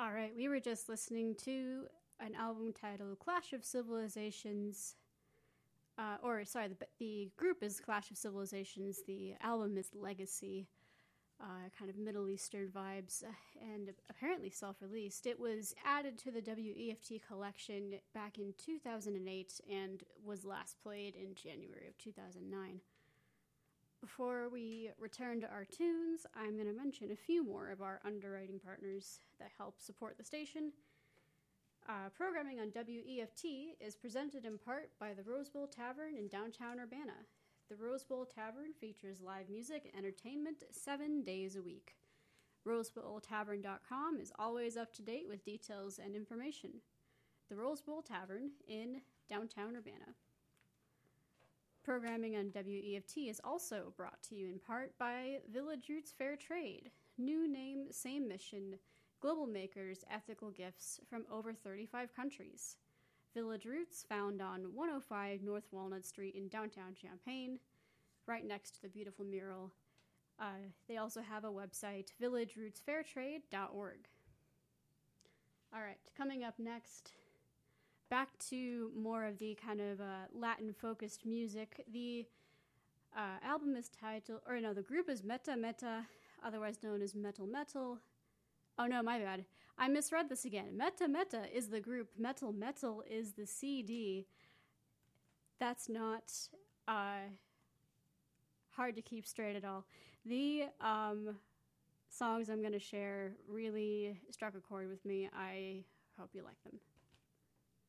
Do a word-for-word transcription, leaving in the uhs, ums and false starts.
All right, we were just listening to an album titled Clash of Civilizations. Uh, or, sorry, the, the group is Clash of Civilizations. The album is Legacy. Uh, kind of Middle Eastern vibes, uh, and apparently self-released. It was added to the W E F T collection back in two thousand eight and was last played in January of two thousand nine. Before we return to our tunes, I'm going to mention a few more of our underwriting partners that help support the station. Uh, programming on W E F T is presented in part by the Rose Bowl Tavern in downtown Urbana. The Rose Bowl Tavern features live music and entertainment seven days a week. rose bowl tavern dot com is always up to date with details and information. The Rose Bowl Tavern in downtown Urbana. Programming on W E F T is also brought to you in part by Village Roots Fair Trade. New name, same mission. Global makers, ethical gifts from over thirty-five countries. Village Roots, found on one oh five North Walnut Street in downtown Champaign, right next to the beautiful mural. Uh, they also have a website, village roots fair trade dot org. All right, coming up next, back to more of the kind of uh, Latin-focused music. The uh, album is titled, or no, the group is Meta Meta, otherwise known as Metal Metal. Oh no, my bad. I misread this again. Meta Meta is the group. Metal Metal is the C D. That's not uh, hard to keep straight at all. The um, songs I'm going to share really struck a chord with me. I hope you like them.